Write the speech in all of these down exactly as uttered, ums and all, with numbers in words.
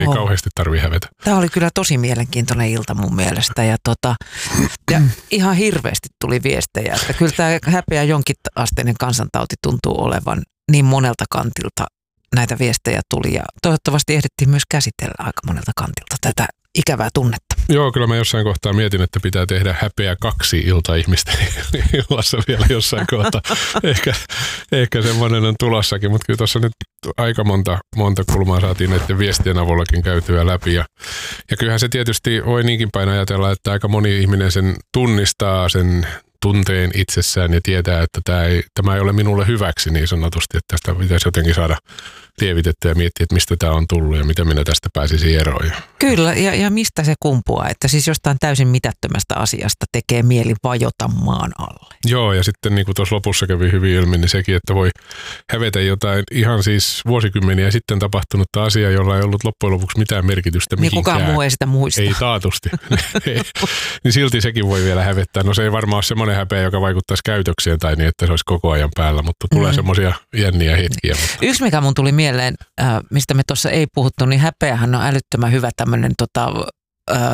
Ei oh. kauheasti tarvitse hävetä. Tämä oli kyllä tosi mielenkiintoinen ilta mun mielestä ja, tota, ja ihan hirveästi tuli viestejä, että kyllä tämä häpeä jonkin asteinen kansantauti tuntuu olevan niin monelta kantilta. Näitä viestejä tuli ja toivottavasti ehdittiin myös käsitellä aika monelta kantilta tätä ikävää tunnetta. Joo, kyllä mä jossain kohtaa mietin, että pitää tehdä häpeä kaksi iltaihmistä illassa vielä jossain kohtaa. Ehkä, ehkä semmoinen on tulossakin, mutta kyllä tuossa nyt aika monta, monta kulmaa saatiin näiden viestien avullakin käytyä läpi. Ja, ja kyllähän se tietysti voi niinkin päin ajatella, että aika moni ihminen sen tunnistaa sen tunteen itsessään ja tietää, että tämä ei, tämä ei ole minulle hyväksi niin sanotusti, että tästä pitäisi jotenkin saada lievitettyä ja miettiä, että mistä tämä on tullut ja mitä minä tästä pääsisin eroon. Kyllä, ja, ja mistä se kumpuaa, että siis jostain täysin mitättömästä asiasta tekee mieli vajota maan alle. Joo, ja sitten niin kuin tuossa lopussa kävi hyvin ilmi, niin sekin, että voi hävetä jotain ihan siis vuosikymmeniä sitten tapahtunutta asiaa, jolla ei ollut loppujen lopuksi mitään merkitystä niin mihinkään. Kukaan muu ei sitä muista. Ei taatusti. Niin silti sekin voi vielä hävettää. No se ei varmaan ole semmoinen häpeä, joka vaikuttaisi käytökseen tai niin, että se olisi koko ajan päällä, mutta tulee mm. semmoisia jänniä hetkiä. Mutta. Yksi, mikä mun tuli mieleen, äh, mistä me tuossa ei puhuttu, niin häpeähän on älyttömän hyvä tämmöinen tota, äh,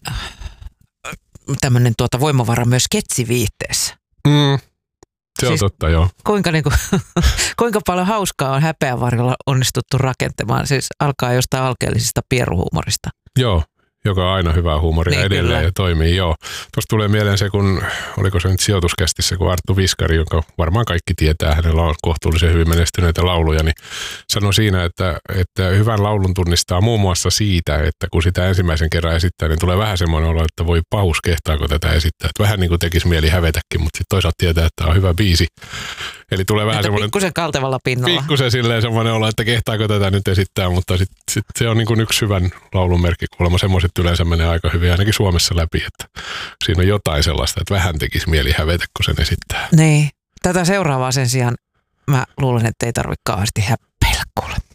tämmöinen tuota voimavara myös sketsiviihteessä. Mm. Se on siis, totta, joo. Kuinka, niin kuin, kuinka paljon hauskaa on häpeän varjolla onnistuttu rakentamaan, siis alkaa jostain alkeellisesta pieruhuumorista. Joo. Joka on aina hyvää huumoria niin, edelleen kyllä. Ja toimii, joo. Tuosta tulee mieleen se, kun, oliko se nyt sijoituskästissä, kun Arttu Viskari, jonka varmaan kaikki tietää, hänellä on kohtuullisen hyvin menestyneitä lauluja, niin sanoi siinä, että, että hyvän laulun tunnistaa muun muassa siitä, että kun sitä ensimmäisen kerran esittää, niin tulee vähän semmoinen olo, että voi pahus, kehtaako tätä esittää. Että vähän niin kuin tekisi mieli hävetäkin, mutta sitten toisaalta tietää, että on hyvä biisi. Eli tulee vähän semmoinen. Pikkusen kaltevalla pinnalla. Pikkusen silleen semmoinen olo, että kehtaako tätä nyt esittää, mutta sitten sit se on niin kuin yksi hyvän laulun merkki, kuulemma semmoiset yleensä menee aika hyvin, ainakin Suomessa läpi, että siinä on jotain sellaista, että vähän tekisi mieli hävetä, kun sen esittää. Niin. Tätä seuraavaa sen sijaan mä luulen, että ei tarvitse kauheasti häppeillä kuule.